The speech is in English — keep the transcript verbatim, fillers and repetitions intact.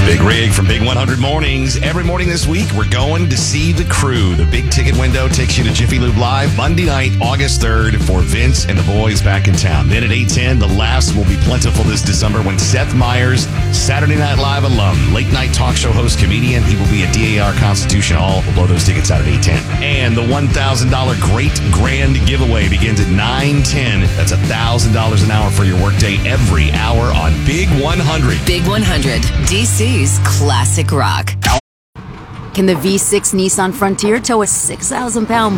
Big Rig from Big one hundred Mornings. Every morning this week, we're going to see the crew. The big ticket window takes you to Jiffy Lube Live Monday night, August third, for Vince and the boys back in town. Then at eight ten, the laughs will be plentiful this December when Seth Meyers, Saturday Night Live alum, late night talk show host, comedian, he will be at D A R Constitution Hall. We'll blow those tickets out at eight ten. And the one thousand dollars Great Grand Giveaway begins at nine ten. That's one thousand dollars an hour for your workday every hour on Big one hundred. Big one hundred, D C's classic rock. Can the V six Nissan Frontier tow a six thousand pound